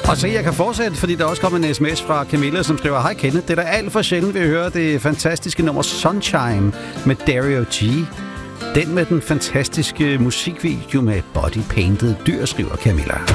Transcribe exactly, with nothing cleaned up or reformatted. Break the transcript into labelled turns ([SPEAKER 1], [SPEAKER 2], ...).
[SPEAKER 1] Og så jeg kan fortsætte, fordi der også kommer en sms fra Camilla, som skriver: Hej Kenneth, det er da alt for sjældent, vi hører det fantastiske nummer Sunshine med Dario G. Den med den fantastiske musikvideo med body-painted dyr, skriver Camilla.